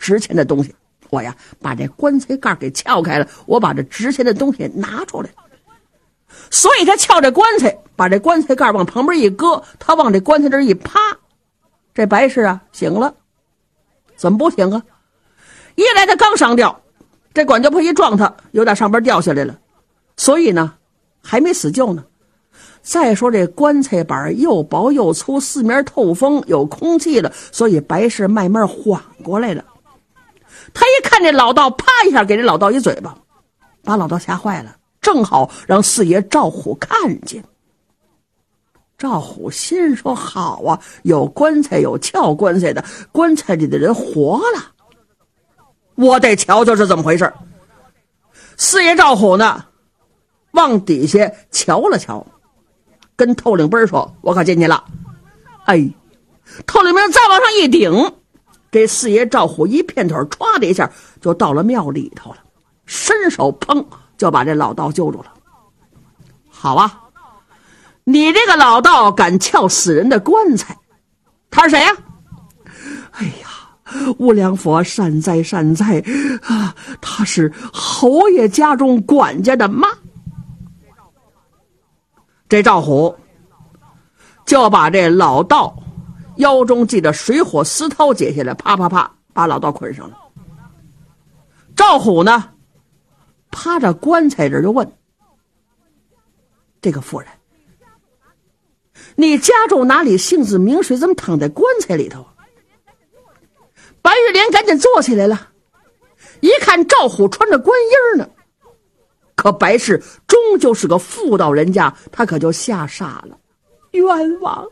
值钱的东西。我呀，把这棺材盖给撬开了，我把这值钱的东西拿出来了。所以他撬这棺材，把这棺材盖往旁边一搁，他往这棺材这一趴，这白氏啊醒了。怎么不醒啊？一来他刚上吊，这管教婆一撞他，又在上边掉下来了，所以呢还没死救呢。再说这棺材板又薄又粗，四面透风，有空气了，所以白氏慢慢缓过来了。他一看这老道，啪一下给这老道一嘴巴，把老道吓坏了，正好让四爷赵虎看见。赵虎心说好啊，有棺材有撬棺材的，棺材里的人活了，我得瞧瞧是怎么回事。四爷赵虎呢往底下瞧了瞧，跟头领兵说我可进去了。哎，头领兵再往上一顶，这四爷赵虎一片腿，歘的一下就到了庙里头了，伸手砰就把这老道救住了。好啊，你这个老道敢撬死人的棺材，他是谁呀？哎呀，无量佛善哉善哉啊！他是侯爷家中管家的妈。这赵虎就把这老道腰中系着水火丝绦解下来，啪啪啪把老道捆上了。赵虎呢趴着棺材这就问这个妇人，你家住哪里？姓字名谁？怎么躺在棺材里头？白玉莲赶紧坐起来了，一看赵虎穿着官衣呢，可白氏终究是个妇道人家，他可就吓傻了。冤枉冤枉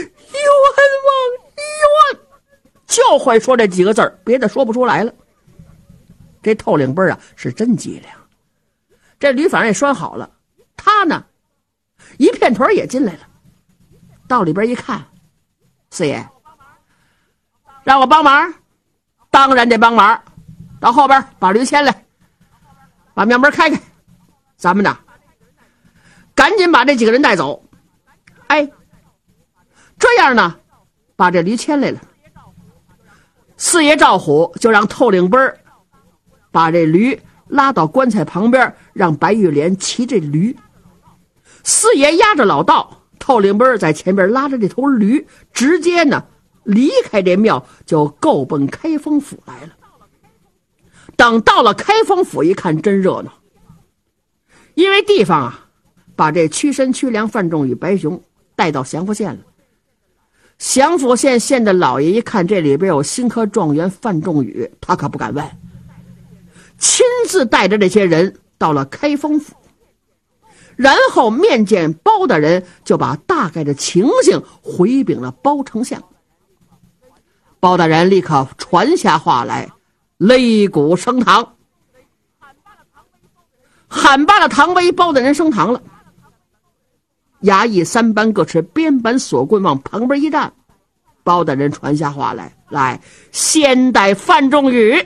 冤，就会说这几个字儿，别的说不出来了。这头领辈啊是真机灵，这吕反也拴好了，他呢一片腿也进来了，到里边一看，四爷让我帮忙，当然得帮忙，到后边把驴牵来，把庙门开开，咱们呢赶紧把这几个人带走。哎，这样呢把这驴牵来了，四爷赵虎就让头领辈把这驴拉到棺材旁边，让白玉莲骑这驴，四爷压着老道，头领辈在前边拉着这头驴，直接呢离开这庙，就够奔开封府来了。等到了开封府一看，真热闹，因为地方啊把这屈身屈良范仲与白熊带到降福县了。降福县县的老爷一看这里边有新科状元范仲宇，他可不敢问，亲自带着这些人到了开封府，然后面见包大人，就把大概的情形回禀了包丞相。包大人立刻传下话来，擂鼓升堂，喊罢了唐威，包大人升堂了。衙役三班各持鞭板锁棍往旁边一站，包大人传下话来，来先带范仲宇。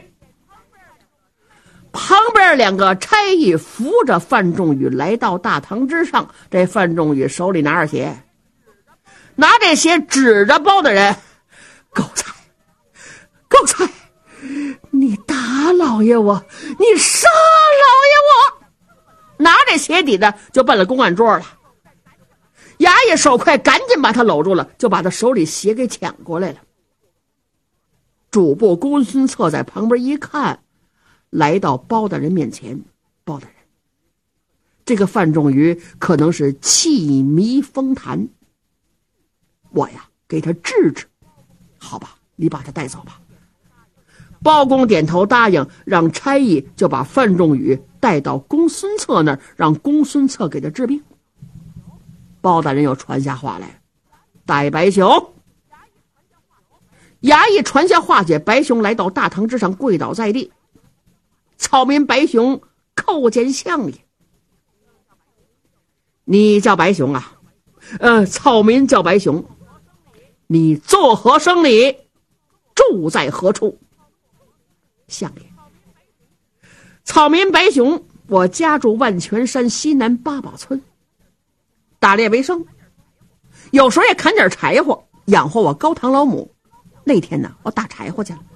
旁边两个差役扶着范仲宇来到大堂之上，这范仲宇手里拿着鞋，拿这鞋指着包大人，狗才狗才，你打老爷我，你杀老爷我，拿着鞋底的就奔了公案桌了。衙役手快，赶紧把他搂住了，就把他手里鞋给抢过来了。主簿公孙策在旁边一看，来到包大人面前，包大人，这个范仲宇可能是气迷风痰，我呀给他治治，好吧，你把他带走吧。包公点头答应，让差役就把范仲宇带到公孙策那儿，让公孙策给他治病。包大人又传下话来，带白熊。衙役传下话解，白熊来到大堂之上，跪倒在地。草民白熊叩见相爷。你叫白熊啊？草民叫白熊。你作何生理？住在何处？相爷，草民白熊，我家住万泉山西南八宝村，打猎为生，有时候也砍点柴火养活我高堂老母。那天呢，我打柴火去了，